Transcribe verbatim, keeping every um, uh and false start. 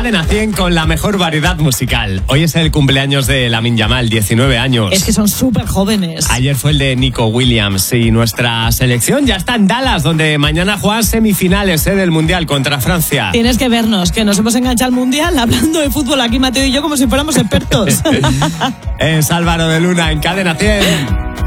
Cadena cien con la mejor variedad musical. Hoy es el cumpleaños de Lamine Yamal, diecinueve años. Es que son súper jóvenes. Ayer fue el de Nico Williams y nuestra selección ya está en Dallas, donde mañana juegan semifinales ¿eh? del Mundial contra Francia. Tienes que vernos, que nos hemos enganchado al Mundial hablando de fútbol aquí Mateo y yo como si fuéramos expertos. Es Álvaro de Luna en Cadena cien.